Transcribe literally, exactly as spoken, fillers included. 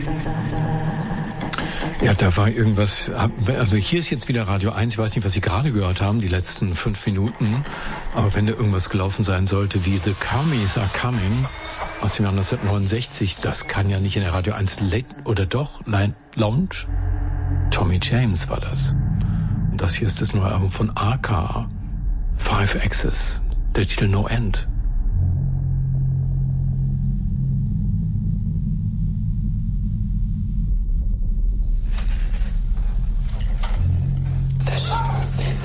Ja, da war irgendwas, also hier ist jetzt wieder Radio eins, ich weiß nicht, was Sie gerade gehört haben, die letzten fünf Minuten, aber wenn da irgendwas gelaufen sein sollte, wie The Carmies Are Coming aus dem Jahr neunzehnhundertneunundsechzig, das kann ja nicht in der Radio eins Late, oder doch, Lounge? Tommy James war das. Und das hier ist das neue Album von A K, Five Axis, der Titel No End.